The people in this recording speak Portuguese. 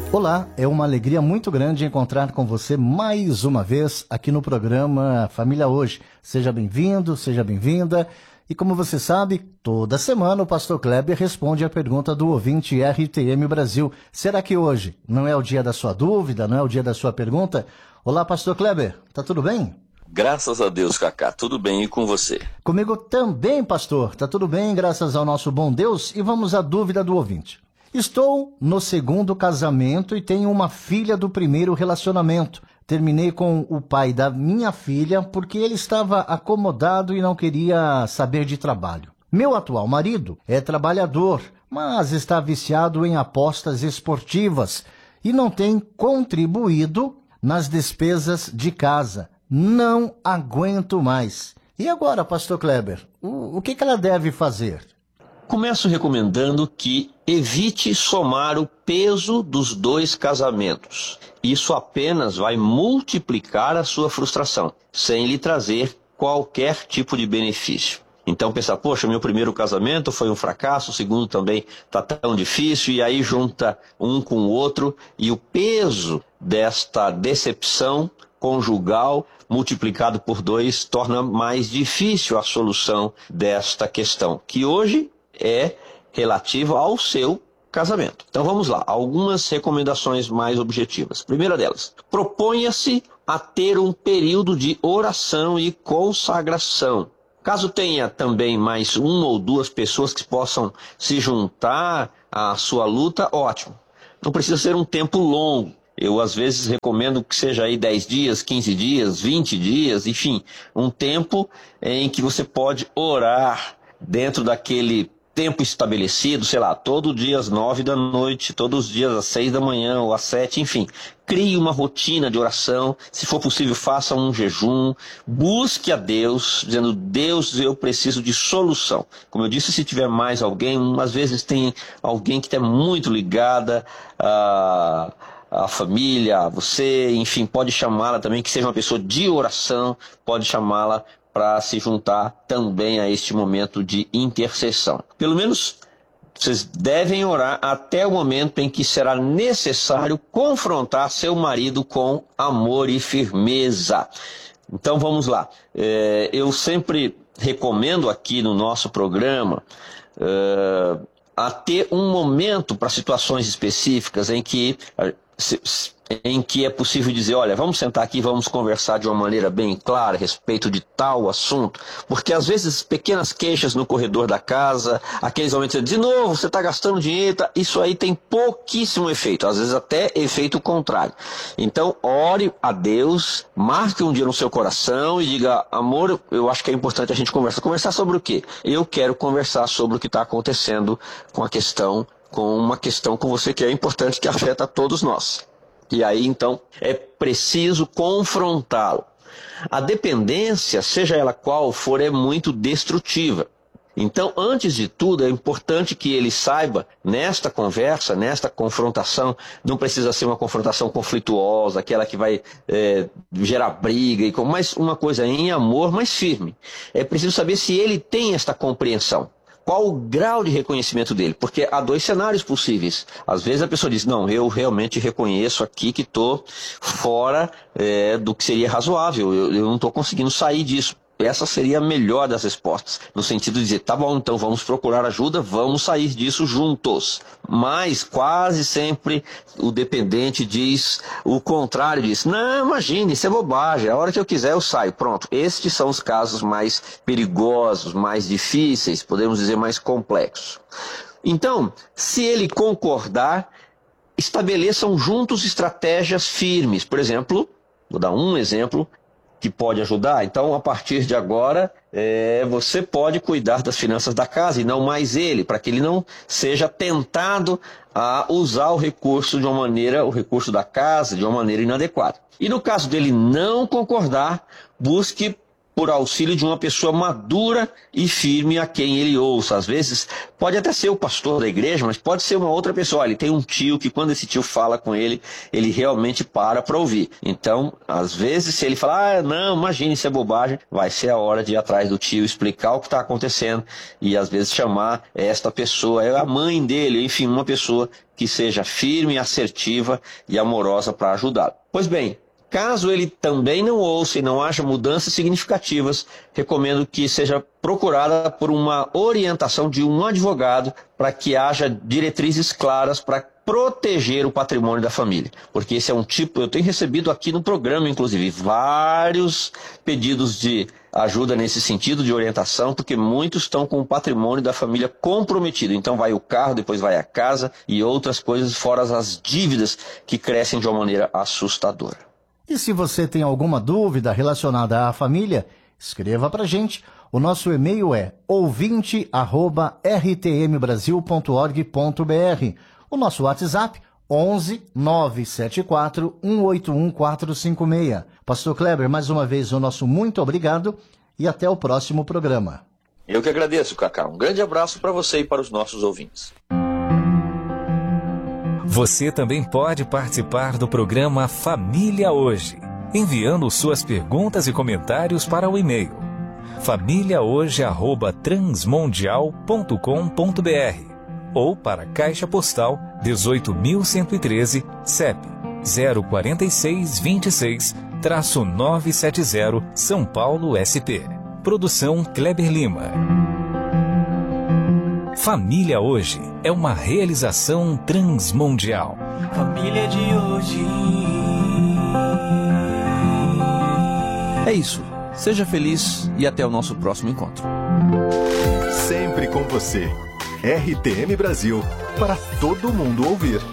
Olá, é uma alegria muito grande encontrar com você mais uma vez aqui no programa Família Hoje. Seja bem-vindo, seja bem-vinda. E como você sabe, toda semana o pastor Kleber responde a pergunta do ouvinte RTM Brasil. Será que hoje não é o dia da sua dúvida, não é o dia da sua pergunta? Olá, pastor Kleber, tá tudo bem? Graças a Deus, Cacá, tudo bem, e com você? Comigo também, pastor, tá tudo bem, graças ao nosso bom Deus. E vamos à dúvida do ouvinte. Estou no segundo casamento e tenho uma filha do primeiro relacionamento. Terminei com o pai da minha filha porque ele estava acomodado e não queria saber de trabalho. Meu atual marido é trabalhador, mas está viciado em apostas esportivas e não tem contribuído nas despesas de casa. Não aguento mais. E agora, pastor Kleber, o que ela deve fazer? Começo recomendando que evite somar o peso dos dois casamentos. Isso apenas vai multiplicar a sua frustração, sem lhe trazer qualquer tipo de benefício. Então pensar, poxa, meu primeiro casamento foi um fracasso, o segundo também está tão difícil, e aí junta um com o outro, e o peso desta decepção conjugal multiplicado por 2 torna mais difícil a solução desta questão, que hoje é relativa ao seu casamento. Então vamos lá, algumas recomendações mais objetivas. Primeira delas, proponha-se a ter um período de oração e consagração. Caso tenha também mais uma ou duas pessoas que possam se juntar à sua luta, ótimo. Não precisa ser um tempo longo. Eu, às vezes, recomendo que seja aí 10 dias, 15 dias, 20 dias, enfim, um tempo em que você pode orar dentro daquele tempo estabelecido, sei lá, todo dia às 9 da noite, todos os dias às 6 da manhã ou às 7, enfim. Crie uma rotina de oração, se for possível faça um jejum, busque a Deus, dizendo, Deus, eu preciso de solução. Como eu disse, se tiver mais alguém, às vezes tem alguém que está muito ligada a família, a você, enfim, pode chamá-la também, que seja uma pessoa de oração, pode chamá-la para se juntar também a este momento de intercessão. Pelo menos vocês devem orar até o momento em que será necessário confrontar seu marido com amor e firmeza. Então vamos lá. Eu sempre recomendo aqui no nosso programa a ter um momento para situações específicas em que é possível dizer, olha, vamos sentar aqui, vamos conversar de uma maneira bem clara a respeito de tal assunto, porque às vezes pequenas queixas no corredor da casa, aqueles momentos de novo, você está gastando dinheiro, isso aí tem pouquíssimo efeito, às vezes até efeito contrário. Então, ore a Deus, marque um dia no seu coração e diga, amor, eu acho que é importante a gente conversar. Conversar sobre o quê? Eu quero conversar sobre o que está acontecendo com uma questão com você que é importante, que afeta a todos nós. E aí, então, é preciso confrontá-lo. A dependência, seja ela qual for, é muito destrutiva. Então, antes de tudo, é importante que ele saiba, nesta conversa, nesta confrontação, não precisa ser uma confrontação conflituosa, aquela que vai gerar briga, mas uma coisa em amor, mas firme. É preciso saber se ele tem esta compreensão. Qual o grau de reconhecimento dele? Porque há 2 cenários possíveis. Às vezes a pessoa diz, não, eu realmente reconheço aqui que estou fora do que seria razoável, eu não estou conseguindo sair disso. Essa seria a melhor das respostas, no sentido de dizer, tá bom, então vamos procurar ajuda, vamos sair disso juntos. Mas quase sempre o dependente diz o contrário disso. Não, imagine, isso é bobagem, a hora que eu quiser eu saio. Pronto, estes são os casos mais perigosos, mais difíceis, podemos dizer mais complexos. Então, se ele concordar, estabeleçam juntos estratégias firmes. Por exemplo, vou dar um exemplo que pode ajudar. Então, a partir de agora, você pode cuidar das finanças da casa e não mais ele, para que ele não seja tentado a usar o recurso da casa de uma maneira inadequada. E no caso dele não concordar, busque por auxílio de uma pessoa madura e firme a quem ele ouça. Às vezes, pode até ser o pastor da igreja, mas pode ser uma outra pessoa. Ele tem um tio que quando esse tio fala com ele, ele realmente para ouvir. Então, às vezes, se ele falar, não, imagine, isso é bobagem, vai ser a hora de ir atrás do tio, explicar o que está acontecendo e às vezes chamar esta pessoa, a mãe dele, enfim, uma pessoa que seja firme, assertiva e amorosa para ajudá-lo. Pois bem, caso ele também não ouça e não haja mudanças significativas, recomendo que seja procurada por uma orientação de um advogado para que haja diretrizes claras para proteger o patrimônio da família. Porque esse é um tipo, eu tenho recebido aqui no programa, inclusive, vários pedidos de ajuda nesse sentido, de orientação, porque muitos estão com o patrimônio da família comprometido. Então vai o carro, depois vai a casa e outras coisas, fora as dívidas que crescem de uma maneira assustadora. E se você tem alguma dúvida relacionada à família, escreva para a gente. O nosso e-mail é ouvinte@rtmbrasil.org.br. O nosso WhatsApp, 11 974 181 456. Pastor Kleber, mais uma vez o nosso muito obrigado e até o próximo programa. Eu que agradeço, Cacá. Um grande abraço para você e para os nossos ouvintes. Você também pode participar do programa Família Hoje, enviando suas perguntas e comentários para o e-mail familiahoje@transmundial.com.br ou para Caixa Postal 18.113, CEP 04626-970, São Paulo, SP. Produção Kleber Lima. Família Hoje é uma realização transmundial. Família de hoje. É isso. Seja feliz e até o nosso próximo encontro. Sempre com você. RTM Brasil, para todo mundo ouvir.